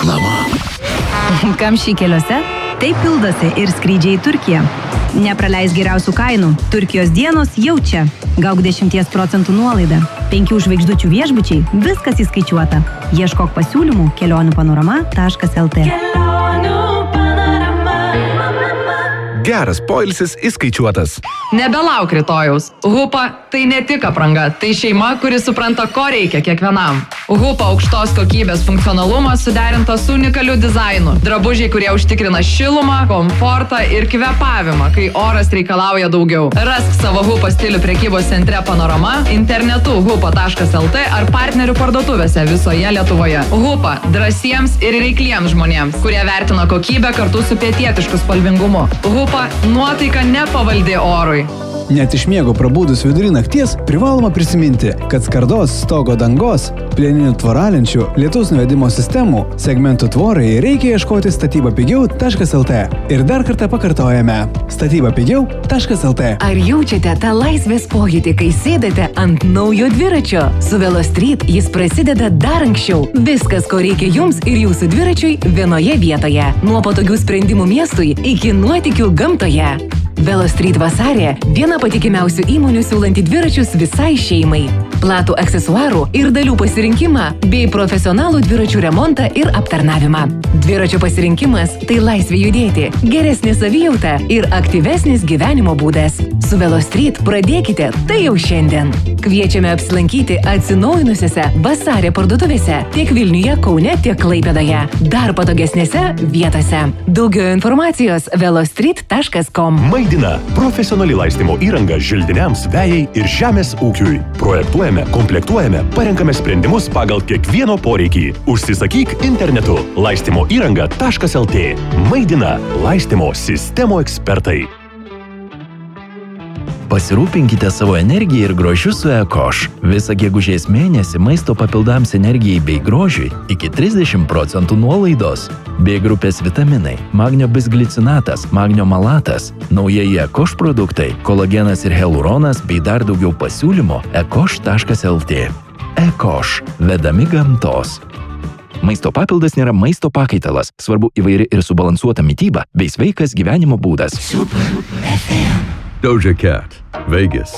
Reklama. Kamščiai keliuose? Taip pildosi ir skrydžiai į Turkiją. Nepraleis geriausių kainų. Turkijos dienos jau čia. Gauk 10% nuolaidą. 5 žvaigždučių viešbučiai. Viskas įskaičiuota. Ieškok pasiūlymų kelioniupanorama.lt. Geras poilsis įskaičiuotas. Nebelauk rytojaus. Hupa tai ne tik apranga, tai šeima, kuri supranta, ko reikia kiekvienam. Hupa aukštos kokybės funkcionalumas suderintas su unikaliu dizainu. Drabužiai, kurie užtikrina šilumą, komfortą ir kvėpavimą, kai oras reikalauja daugiau. Rask savo Hupa stilių prekybos centre Panorama, internetu hupa.lt ar partnerių parduotuvėse visoje Lietuvoje. Hupa drąsiems ir reikliems žmonėms, kurie vertina kokybę kartu su pietietišku spalvingumu. Hupa nuotaika nepavaldi orui. Net iš miego prabudus vidury nakties privaloma prisiminti, kad skardos, stogo dangos, plieninių tvораlenčių, lietaus nuvedimo sistemų, segmentų tvorai reikia ieškoti statybapigiau.lt. Ir dar kartą pakartojame statybapigiau.lt. Ar jaučiate tą laisvės pojūtį, kai sėdate ant naujo dviračio? Su Velostreet jis prasideda dar anksčiau. Viskas, ko reikia jums ir jūsų dviračiui vienoje vietoje. Nuo patogių sprendimų miestui iki nuotykių gamtoje. Velostreet vasarė – viena patikimiausių įmonių siūlanti dviračius visai šeimai. Platų aksesuarų ir dalių pasirinkimą bei profesionalų dviračių remontą ir aptarnavimą. Dviračio pasirinkimas – tai laisvė judėti, geresnė savijauta ir aktyvesnis gyvenimo būdas. Su Velostreet pradėkite tai jau šiandien. Kviečiame apsilankyti atsinaujinusiose vasarė parduotuvėse tiek Vilniuje, Kaune, tiek Klaipėdoje. Dar patogesnėse vietose. Daugiau informacijos velostreet.com. Maidina – profesionali laistymo įranga želdiniams, vejai ir žemės ūkiui. Projektuojame, komplektuojame, parenkame sprendimus pagal kiekvieno poreikį. Užsisakyk internetu laistymoįranga.lt. Maidina – laistymo sistemų ekspertai. Pasirūpinkite savo energiją ir grožiu su Ekoš. Visą gegužės mėnesį maisto papildams energijai bei grožiui iki 30% nuolaidos. B grupės vitaminai, magnio bisglicinatas, magnio malatas, naujieji Ekoš produktai, kolagenas ir hialuronas bei dar daugiau pasiūlymo ekoš.lt. Ekoš. Vedami gamtos. Maisto papildas nėra maisto pakaitalas. Svarbu įvairi ir subalansuota mityba bei sveikas gyvenimo būdas. Doja Cat, Vegas.